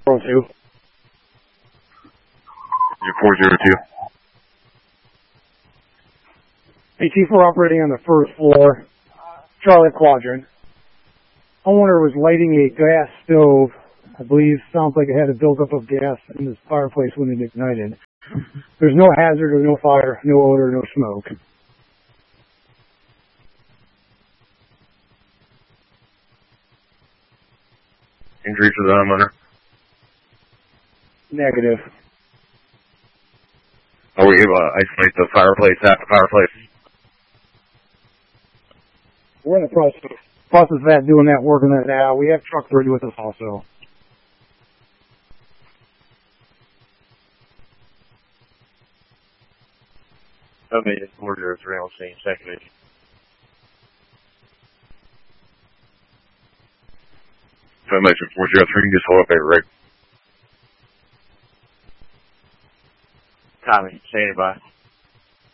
402. You're 402. Hey, Chief, we're operating on the first floor, Charlie Quadrant. Homeowner was lighting a gas stove. I believe sounds like it had a buildup of gas in this fireplace when it ignited. There's no hazard or no fire, no odor, no smoke. Injury to the homeowner? Negative. Are we able to isolate the fireplace at the fireplace? We're in the process of that, doing that, working that now. We have trucks ready with us also. Okay, 403 on scene, second. Information 403, just hold up there, Rick. Tommy, standing by.